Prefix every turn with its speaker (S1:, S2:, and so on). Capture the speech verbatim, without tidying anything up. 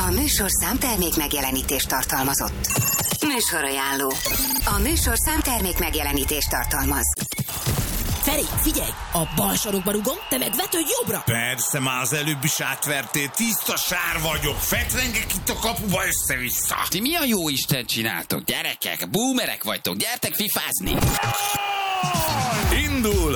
S1: A műsor számtermék megjelenítést tartalmazott. Műsorajánló. A műsor számtermék megjelenítést tartalmaz.
S2: Feri, figyelj! A bal sarokba rugom, te meg vetődj jobbra!
S3: Persze, már az előbb is átvertél, tiszta sár vagyok, fetrengek itt a kapuba össze-vissza.
S4: Ti mi a jó Isten csináltok, gyerekek? Boomerek vagytok, gyertek fifázni!
S3: Indul